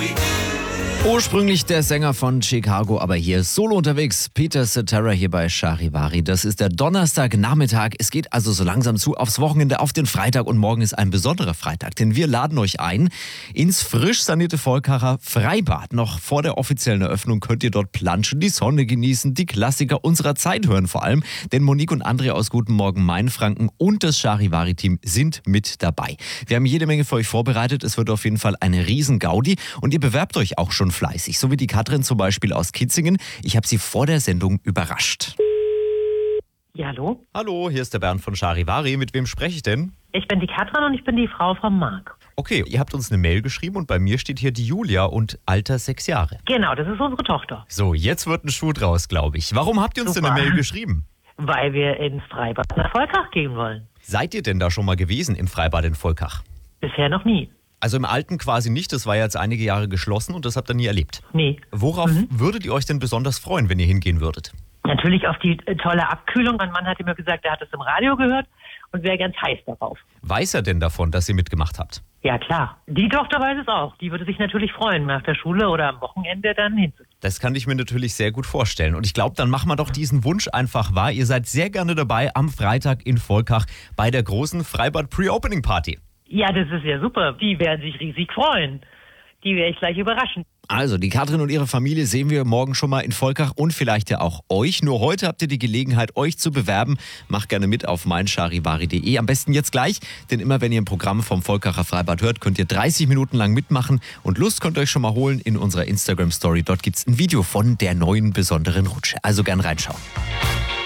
Ursprünglich der Sänger von Chicago, aber hier solo unterwegs. Peter Cetera hier bei Charivari. Das ist der Donnerstagnachmittag. Es geht also so langsam zu aufs Wochenende, auf den Freitag. Und morgen ist ein besonderer Freitag, denn wir laden euch ein ins frisch sanierte Volkacher Freibad. Noch vor der offiziellen Eröffnung könnt ihr dort planschen, die Sonne genießen, die Klassiker unserer Zeit hören vor allem. Denn Monique und Andrea aus Guten Morgen Mainfranken und das Charivari-Team sind mit dabei. Wir haben jede Menge für euch vorbereitet. Es wird auf jeden Fall eine Riesen-Gaudi. Und ihr bewerbt euch auch schon fleißig, so wie die Katrin zum Beispiel aus Kitzingen. Ich habe sie vor der Sendung überrascht. Ja, hallo? Hallo, hier ist der Bernd von Charivari. Mit wem spreche ich denn? Ich bin die Katrin und ich bin die Frau von Marc. Okay, ihr habt uns eine Mail geschrieben und bei mir steht hier die Julia und Alter 6 Jahre. Genau, das ist unsere Tochter. So, jetzt wird ein Schuh draus, glaube ich. Warum habt ihr uns denn eine Mail geschrieben? Weil wir ins Freibad nach Volkach gehen wollen. Seid ihr denn da schon mal gewesen im Freibad in Volkach? Bisher noch nie. Also im Alten quasi nicht, das war ja jetzt einige Jahre geschlossen und das habt ihr nie erlebt. Nee. Worauf würdet ihr euch denn besonders freuen, wenn ihr hingehen würdet? Natürlich auf die tolle Abkühlung. Mein Mann hat immer gesagt, er hat es im Radio gehört und wäre ganz heiß darauf. Weiß er denn davon, dass ihr mitgemacht habt? Ja, klar. Die Tochter weiß es auch. Die würde sich natürlich freuen, nach der Schule oder am Wochenende dann hinzugehen. Das kann ich mir natürlich sehr gut vorstellen. Und ich glaube, dann machen wir doch diesen Wunsch einfach wahr. Ihr seid sehr gerne dabei am Freitag in Volkach bei der großen Freibad Pre-Opening Party. Ja, das ist ja super. Die werden sich riesig freuen. Die werde ich gleich überraschen. Also, die Katrin und ihre Familie sehen wir morgen schon mal in Volkach und vielleicht ja auch euch. Nur heute habt ihr die Gelegenheit, euch zu bewerben. Macht gerne mit auf meincharivari.de. Am besten jetzt gleich, denn immer wenn ihr ein Programm vom Volkacher Freibad hört, könnt ihr 30 Minuten lang mitmachen. Und Lust könnt ihr euch schon mal holen in unserer Instagram-Story. Dort gibt's ein Video von der neuen besonderen Rutsche. Also gern reinschauen.